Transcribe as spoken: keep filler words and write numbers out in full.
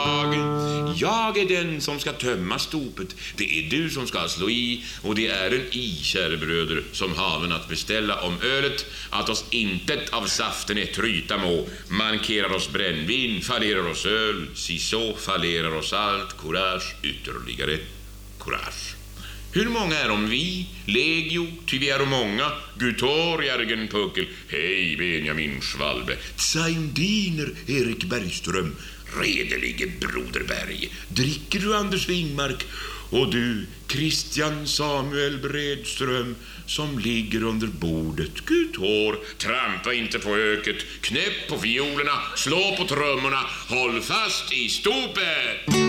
jag. Jag är den som ska tömma stopet. Det är du som ska slå i. Och det är en i, kära bröder, som haven att beställa om ölet, att oss intet av saften är tryta må. Mankerar oss brännvin, fallerar oss öl, si så fallerar oss allt. Courage, ytterligare courage. Hur många är om vi? Legio, ty vi är många. Gutor, Jörgen Puckel. Hej, Benjamin Schwalbe. Tsaindiner, Erik Bergström. Redelige Broderberg. Dricker du, Anders Wingmark? Och du, Christian Samuel Bredström, som ligger under bordet. Gutor, trampa inte på öket. Knäpp på fiolerna, slå på trummorna. Håll fast i stopet.